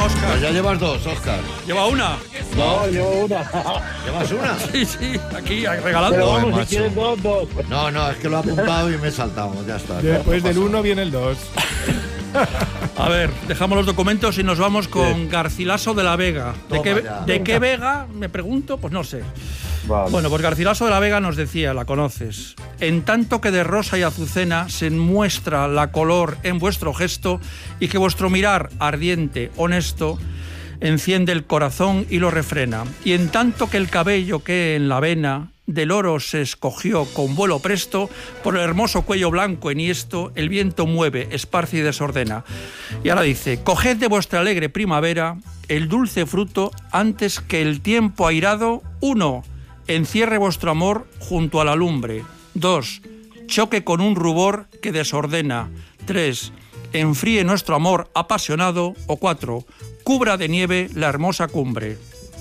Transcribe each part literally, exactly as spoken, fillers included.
Óscar. Pues ya llevas dos, Óscar. ¿Lleva una? No, llevo una. ¿Llevas una? Sí, sí, aquí regalando. Pero Joder, vamos, si macho. quieres dos, dos. No, no, es que lo he apuntado y me he saltado. Ya está. Después No del pasa uno viene el dos. A ver, dejamos los documentos y nos vamos con Sí. Garcilaso de la Vega. ¿De, Toma qué, ya. ¿De qué Vega? Me pregunto, pues no sé. Vale. Bueno, pues Garcilaso de la Vega nos decía, la conoces. En tanto que de rosa y azucena se muestra la color en vuestro gesto y que vuestro mirar ardiente, honesto, enciende el corazón y lo refrena. Y en tanto que el cabello que en la vena del oro se escogió con vuelo presto, por el hermoso cuello blanco enhiesto, el viento mueve, esparce y desordena. Y ahora dice, coged de vuestra alegre primavera el dulce fruto antes que el tiempo airado, uno, encierre vuestro amor junto a la lumbre, dos, choque con un rubor que desordena, tres, enfríe nuestro amor apasionado, o cuatro, cubra de nieve la hermosa cumbre.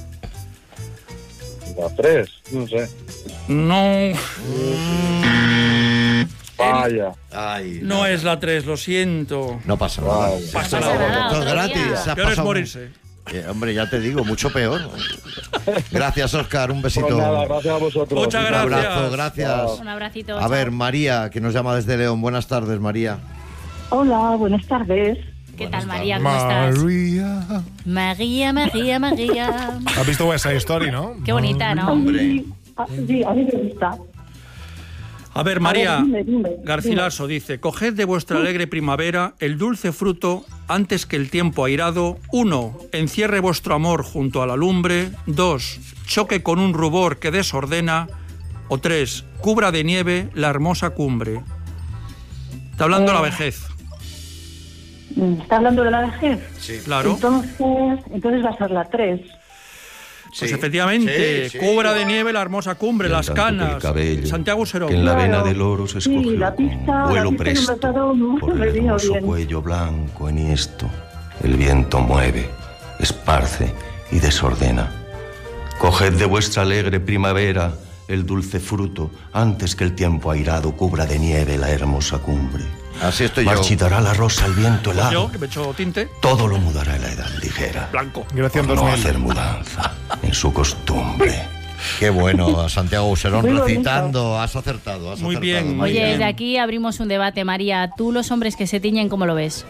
La tres, no sé. No, Vaya. Ay, no es la tres, lo siento. No pasa nada. Vale. Pasa No pasa nada. nada. Todo otro gratis. día. se ha Peor es pasado- morirse. Eh, hombre, ya te digo, mucho peor. Gracias, Óscar. Un besito. Pues nada, gracias a vosotros. Muchas Un gracias. abrazo, gracias. Un abracito. A ver, María, que nos llama desde León. Buenas tardes, María. Hola, buenas tardes. ¿Qué Buenas tal, María? ¿Cómo estás? María. María, María, María. ¿Has visto West Side Story, no? Qué bonita, ¿no? Hombre. Ah, sí, a mí me gusta. A ver, María, A ver, dime, dime, Garcilaso dice, coged de vuestra alegre primavera el dulce fruto antes que el tiempo airado, uno, encierre vuestro amor junto a la lumbre, dos, choque con un rubor que desordena, o tres, cubra de nieve la hermosa cumbre. Está hablando Eh. la vejez, Mm, ¿Está hablando de la vejez? Sí. claro. Entonces, entonces va a ser la tres. Pues Sí. efectivamente, Sí, sí. cubra de nieve la hermosa cumbre, Y en las tanto que el canas. cabello, Santiago Serón. que en la vena Claro. del oro se Sí, escogió la pista- con la vuelo pista que me presto, has dado no por me el vino hermoso bien. cuello blanco enhiesto, el viento mueve, esparce y desordena. Coged de vuestra alegre primavera el dulce fruto antes que el tiempo airado cubra de nieve la hermosa cumbre. Así estoy yo. Marchitará la rosa al viento helado. Yo, que me echo tinte, Todo lo mudará en la edad ligera. blanco. Gracias, Por no dos mil. hacer mudanza en su costumbre. Qué bueno, Santiago Userón Muy bonito. recitando. Has acertado, has Muy acertado. bien, muy Oye, bien. desde aquí abrimos un debate, María. ¿Tú los hombres que se tiñen, cómo lo ves?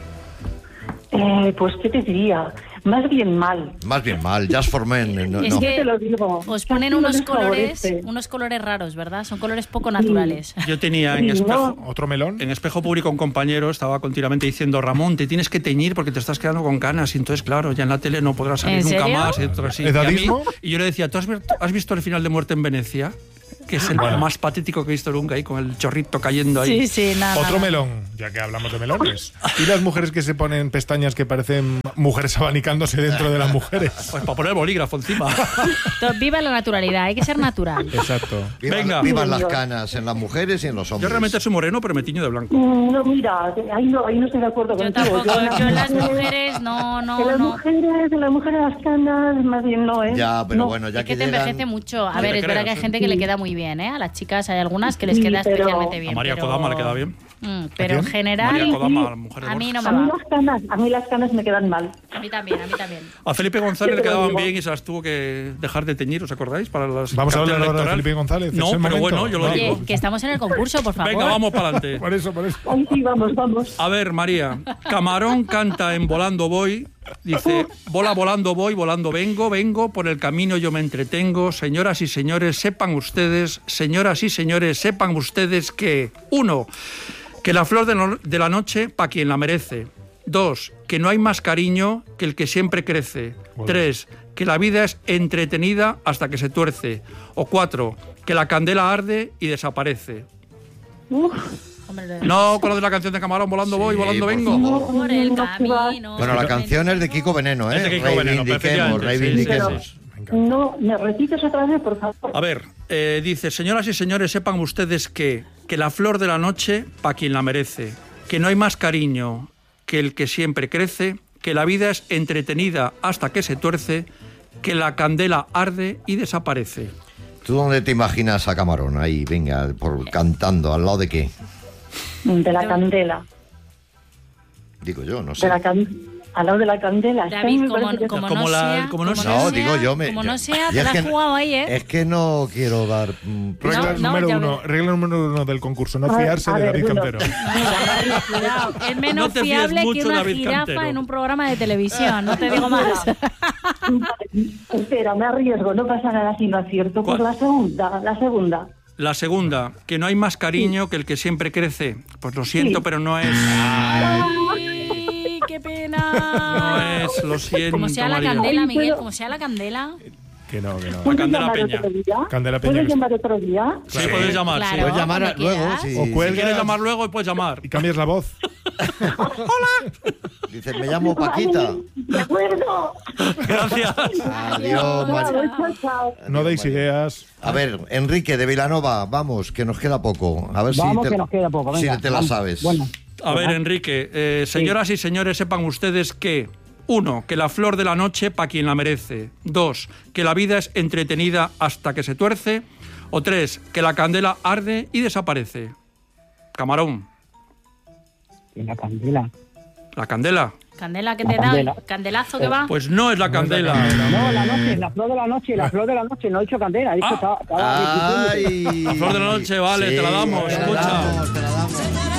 Eh, pues, ¿qué te diría? Más bien mal. Más bien mal, Just for Men. eh, No, Es no. que te lo digo. os ponen Casi no unos les colores, favorece. unos colores raros, ¿verdad? Son colores poco naturales. Yo tenía en Sí, espejo... no. ¿Otro melón? En Espejo Público un compañero estaba continuamente diciendo, Ramón, te tienes que teñir porque te estás quedando con canas y entonces, claro, ya en la tele no podrás salir ¿En nunca serio? más. Y, otro así. Y, a mí- ¿Edadismo? y yo le decía, ¿tú has, ver- has visto el final de Muerte en Venecia? Que es el más patético que he visto nunca ahí, con el chorrito cayendo ahí. Sí, sí, nada. Otro nada. melón, ya que hablamos de melones. ¿Y las mujeres que se ponen pestañas que parecen mujeres abanicándose dentro de las mujeres? Pues para poner el bolígrafo encima. To- Viva la naturalidad, hay que ser natural. Exacto. Viva- Venga. Vivan las canas en las mujeres y en los Yo hombres. realmente soy moreno, pero me tiño de blanco. Mm, No, mira, ahí no, ahí no estoy de acuerdo Yo contigo. tampoco, en yo en las mujeres no, en no, las no. mujeres, en las mujeres las canas, más bien no, ¿eh? Ya, pero No. bueno, ya Es que que te llegan... envejece mucho. A No ver, te es verdad creas, que hay ¿eh? gente que le queda muy bien, ¿eh? A las chicas hay algunas que les Sí, queda pero- especialmente bien. A María pero... Kodama le queda bien. Mm, pero en quién? general, María Kodama, la mujer de a mí Borja. no A me mí va. las canas, a mí las canas me quedan mal. A mí también, a mí también. A Felipe González Yo le te lo quedaban digo. bien y se las tuvo que dejar de teñir, ¿os acordáis? Para las Vamos a hablar carteles ahora de electorales. Felipe González. No, ¿es el pero momento? bueno, yo lo No. digo. Oye, que estamos en el concurso, por favor. Venga, vamos para adelante. Por eso, por eso. Ay, sí, vamos, vamos. A ver, María, Camarón canta en Volando Voy, dice, vola, volando voy, volando vengo, vengo, por el camino yo me entretengo, señoras y señores, sepan ustedes, señoras y señores, sepan ustedes que, uno, que la flor de, no- de la noche pa' quien la merece, dos, que no hay más cariño que el que siempre crece, tres, que la vida es entretenida hasta que se tuerce, o cuatro, que la candela arde y desaparece. Uf, Hombre, lo- No con lo de la canción de Camarón, volando voy, Sí, volando por vengo. favor. Por el No, que va. camino. Bueno, la canción es de Kiko Veneno, ¿eh? Es de Kiko Veneno, reivindiquemos, perfectamente, sí, reivindiquemos. sí, no, ¿me repites otra vez, por favor? A ver, eh, dice, señoras y señores, sepan ustedes que, que la flor de la noche, pa' quien la merece, que no hay más cariño que el que siempre crece, que la vida es entretenida hasta que se tuerce, que la candela arde y desaparece. ¿Tú dónde te imaginas a Camarón? Ahí, venga, por, cantando, ¿al lado de qué? De la candela. Digo yo, no sé. De la, can- Al lado de la candela. Es que a mí David, me como, parece que- como Como no la- sea... como no como sea- No, sea- digo yo me. Como yo- no sea, y te es la has que- jugado ahí, ¿eh? Es que no quiero dar. mm, Regla No, no, número ya uno, ves. regla número uno del concurso, no A ver, fiarse a de ver, David bueno. Cantero. Cuidado, es menos No te fíes fiable mucho que de una David jirafa Cantero. en un programa de televisión, no te digo más. Espera, me arriesgo, no pasa nada si no acierto. Pues ¿Cuál? la segunda, la segunda. La segunda, que no hay más cariño que el que siempre crece. Pues lo siento, Sí. pero no es. Ay, qué No pena. es, lo siento, Como sea la María. candela, Miguel, Pero- como sea la candela. Que no, que no. ¿Puedes Candela llamar Peña. otro día? Candela Peña, ¿Puedes que llamar otro día? Sí, Sí. puedes llamar, Claro. sí. Puedes llamar cuando luego. quieras. Si, O Si cuelga. quieres llamar luego, puedes llamar. Y cambias la voz. Dices, me llamo Paquita. Vale, de acuerdo. Gracias. Adiós, María. Chao, chao, chao. No deis María. ideas. A ver, Enrique de Vilanova, vamos, que nos queda poco. A ver Vamos, si te, que nos queda poco, si venga, te la vamos. sabes. Bueno, A ver, Enrique, eh, señoras y señores, sepan ustedes que, uno, que la flor de la noche pa' quien la merece. Dos, que la vida es entretenida hasta que se tuerce. O tres, que la candela arde y desaparece. Camarón, y la candela. la candela. Candela que La te da, candela. candelazo que va. Pues no es la candela. No, la noche, la flor de la noche, la flor de la noche. No he dicho candela, he dicho Ah. estaba, estaba Ay. La flor de la noche, vale, te la damos, te la escucha. damos, te la damos.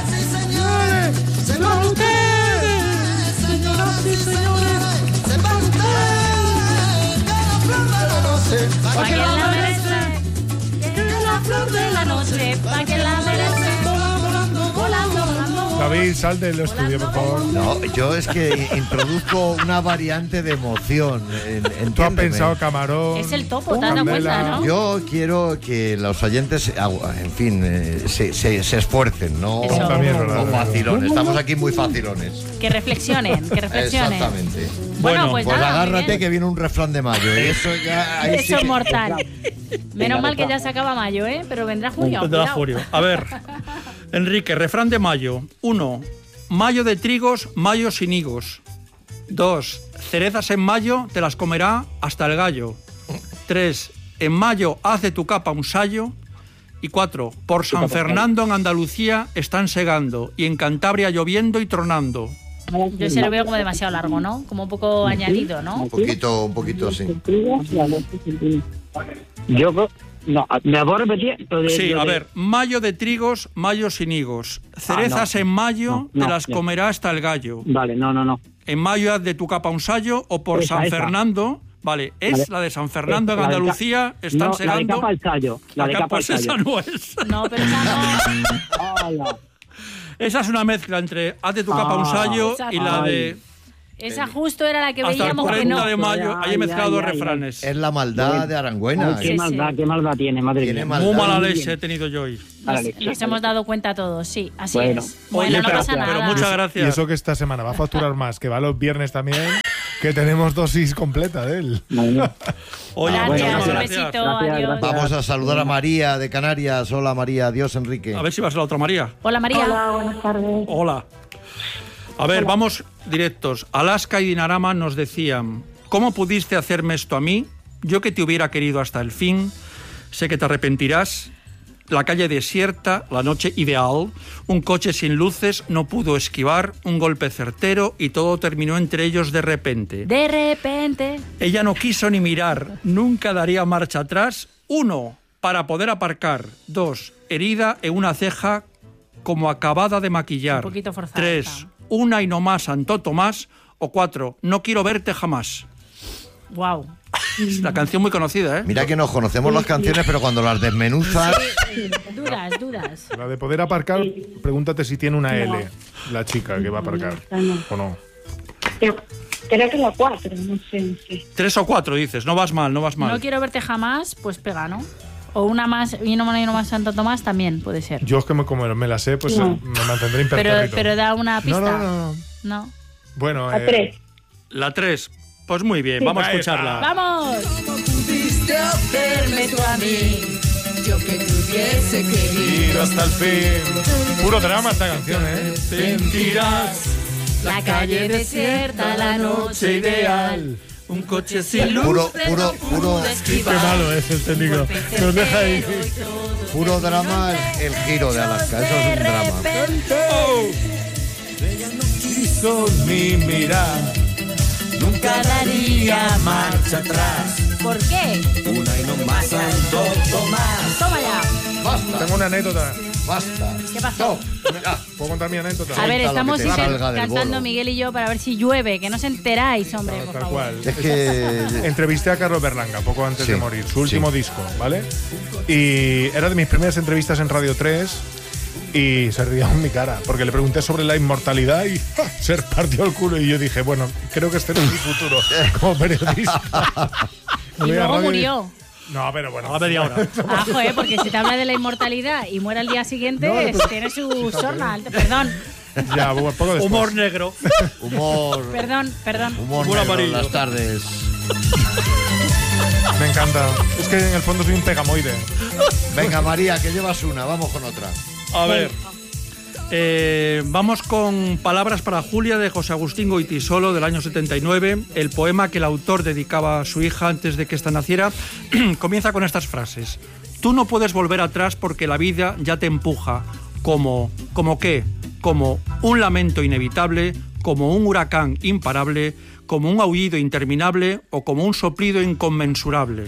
Pa' que la merece, que la flor de la noche, pa' que la merece, volando, volando. David, sal del estudio, por favor. No, yo es que introduzco una variante de emoción. en- Tú has entiéndeme. pensado camarón. Es el topo, te has dado candela. cuenta, ¿no? Yo quiero que los oyentes, agu- en fin, eh, se, se- se esfuercen, ¿no? Eso. También es verdad. Como facilones. Estamos aquí muy facilones. Que reflexionen, que reflexionen. Exactamente. Bueno, pues, Pues nada, agárrate Miguel. que viene un refrán de mayo. Y eso ya. ahí sí Eso es que- mortal. Menos mal que ya se acaba mayo, ¿eh? Pero vendrá junio. Tendrá cuidado. Julio. A ver, Enrique, refrán de mayo. Uno, mayo de trigos, mayo sin higos. Dos, cerezas en mayo te las comerá hasta el gallo. Tres, en mayo haz de tu capa un sayo. Y cuatro, por San Fernando en Andalucía están segando y en Cantabria lloviendo y tronando. Yo se lo veo como demasiado largo, ¿no? Como un poco añadido, ¿no? Un poquito, un poquito así. Yo creo- no, ¿me puedo repetir? Lo de- Sí, lo a de- ver, mayo de trigos, mayo sin higos. Cerezas no. en mayo No, te no, las ya. comerá hasta el gallo. Vale, no, no, no. En mayo haz de tu capa un sayo o por Esa, San esa. Fernando. Vale, es Vale. la de San Fernando en La de ca- Andalucía, están no, La de segando. capa al tallo. La de Acá, capa al pues esa tallo. no es. No, pero esa no. Hala. Esa es una mezcla entre haz de tu capa un Ah, sayo esa y la no. de Esa justo era la que hasta el veíamos que cuarenta no. de mayo. Ahí he Ay, mezclado ay, dos ay, refranes. Es la maldad de Arangüena. Ay, qué Sí, maldad, sí. qué maldad tiene, madre Tiene mía. maldad. Muy mala Muy leche bien. he tenido yo hoy. Mala Nos, leche. nos hemos dado cuenta todos, sí, así Bueno. es. Bueno, Oye, no pero, pasa nada. pero muchas Y gracias. eso que esta semana va a facturar más, que va los viernes también, que tenemos dosis completa de él. Oye, Gracias, muchas un gracias. besito, Gracias, adiós. gracias. Vamos a saludar a María de Canarias. Hola María, adiós Enrique. A ver si vas a la otra María. Hola María. Hola, buenas tardes. Hola. A ver, vamos directos. Alaska y Dinarama nos decían: ¿cómo pudiste hacerme esto a mí? Yo que te hubiera querido hasta el fin. Sé que te arrepentirás. La calle desierta, la noche ideal. Un coche sin luces no pudo esquivar. Un golpe certero y todo terminó entre ellos de repente. De repente. Ella no quiso ni mirar. Nunca daría marcha atrás. Uno, para poder aparcar. Dos, herida en una ceja como acabada de maquillar. Un poquito forzada Tres, está. una y no más Santo Tomás. O cuatro, no quiero verte jamás. Wow. Es una canción muy conocida, ¿eh? Mira que nos conocemos las canciones, pero cuando las desmenuzas. Dudas, dudas. La de poder aparcar, pregúntate si tiene una L, la chica que va a aparcar. ¿O no? Creo que la cuatro, no sé, no sé. Tres o cuatro, dices. No vas mal, no vas mal. No quiero verte jamás, pues pega, ¿no? O una más, y no y no más Santo Tomás también puede ser. Yo es que me, como me la sé, pues No. eh, me mantendré Pero, impertérrito. pero da una no, pista. no, no, no. No. Bueno, A eh, tres. La tres. Pues muy bien, vamos a Ahí escucharla. está. ¡Vamos! Pudiste hacerme tú a mí, yo que te hubiese querido. ir hasta el fin. Puro drama esta canción, ¿eh? Sentirás La calle desierta, la noche ideal. un coche sin luz. Puro, puro, puro, Qué malo es el técnico. Nos deja ahí. puro drama el, el giro de Alaska. Eso es un drama. Quiso mi mirar. nunca daría marcha atrás. ¿Por qué? Una y no más, Santo Tomás. Toma ya. Basta. Tengo una anécdota. Basta. ¿Qué pasó? Ya. ¿Puedo contar mi anécdota? A ver, Cuenta lo estamos que te inter- salga del cantando bolo. Miguel y yo para ver si llueve, que no os enteráis, hombre, No, por tal favor. cual. Es que... Entrevisté a Carlos Berlanga poco antes Sí, de morir, su último sí. disco, ¿vale? Y era de mis primeras entrevistas en Radio tres y se ría en mi cara, porque le pregunté sobre la inmortalidad y ¡ja! Se partió el culo y yo dije, bueno, creo que este no es mi futuro como periodista. Y Voy a luego radio murió. No, pero bueno. A media hora. Ah, joder, porque si te habla de la inmortalidad y muere al día siguiente, No, pero- tiene su sorna. Perdón, Ya, un poco después. Humor negro. Humor... perdón, perdón. Humor Humor negro en amarillo. las tardes. Me encanta. Es que en el fondo soy un pegamoide. Venga, María, que llevas una. Vamos con otra. A ver. Eh, vamos con Palabras para Julia de José Agustín Goitisolo del año setenta y nueve. El poema que el autor dedicaba a su hija antes de que ésta naciera comienza con estas frases. Tú no puedes volver atrás porque la vida ya te empuja. Como, ¿como qué? Como un lamento inevitable, como un huracán imparable, como un aullido interminable o como un soplido inconmensurable.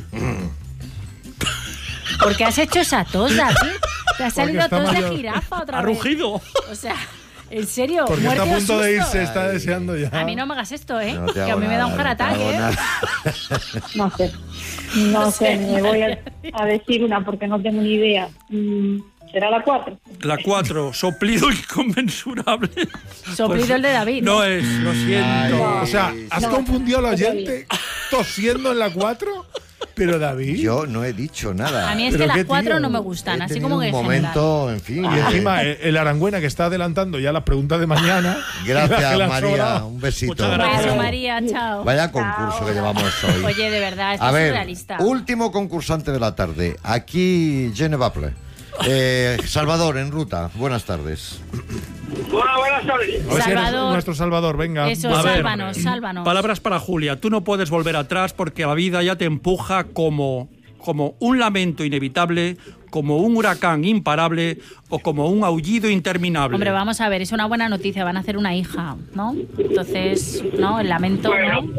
¿Por qué has hecho esa tos, David? Te ha salido está tos de mayor. jirafa otra ¿Ha vez. rugido? O sea, en serio, Porque está a muerte o punto de susto. irse, está deseando ya. A mí no me hagas esto, ¿eh? No te que a hago mí me da un nada, heart no te attack, hago ¿eh? nada. No sé. No sé, me voy a, a decir una porque no tengo ni idea. Mm, ¿Será la cuatro? La cuatro, soplido inconmensurable. Soplido el de David. No es, lo siento. O sea, ¿has No, confundido al no te oyente tosiendo en la cuatro? Pero David. Yo no he dicho nada. A mí es Pero que qué las cuatro tío. no me gustan, He así tenido como que un en general. momento, en fin. Y encima el, el Arangüena que está adelantando ya la pregunta de mañana. Gracias, que la María. sobra. Un besito. Muchas gracias. Bueno, María, chao. Vaya concurso que llevamos hoy. Oye, de verdad, esto A es ver, surrealista. último concursante de la tarde. Aquí, Gene Baple. Eh, Salvador, en ruta. Buenas tardes. Hola, buenas tardes. A ver si eres Salvador. nuestro Salvador, venga. Eso, A ver, sálvanos, sálvanos. Palabras para Julia. Tú no puedes volver atrás porque la vida ya te empuja como, como un lamento inevitable, como un huracán imparable o como un aullido interminable. Hombre, vamos a ver, es una buena noticia, van a hacer una hija, ¿no? Entonces, ¿no? El lamento, Bueno. ¿no?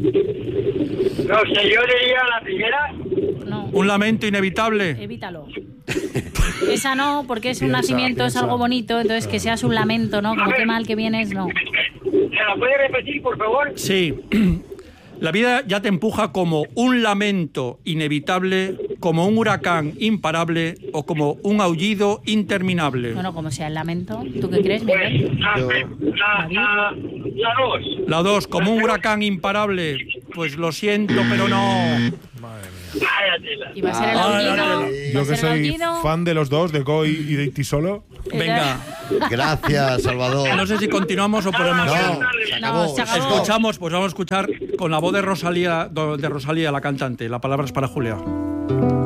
No sé, yo diría la primera. No, Un lamento inevitable. evítalo. Esa no, porque es un Piensa, nacimiento, es piensa. algo bonito, entonces que seas un lamento, ¿no? Como qué mal que vienes, no. ¿Se la puede repetir, por favor? Sí. La vida ya te empuja como un lamento inevitable, como un huracán imparable o como un aullido interminable. Bueno, como sea el lamento. ¿Tú qué crees, Pues Miguel? la, Yo- la, la, la dos. La dos, como un huracán imparable. Pues lo siento, pero no. Vaya tela. ¿Y va a ser el Ah, aullido? la ¿Va Yo a que ser el soy aullido? fan de los dos, de Goy y de Itisolo. Venga, Gracias, Salvador. no sé si continuamos o podemos... No, se No, acabó. se acabó. Escuchamos, pues vamos a escuchar con la voz de Rosalía, de Rosalía, la cantante. La palabra es para Julia.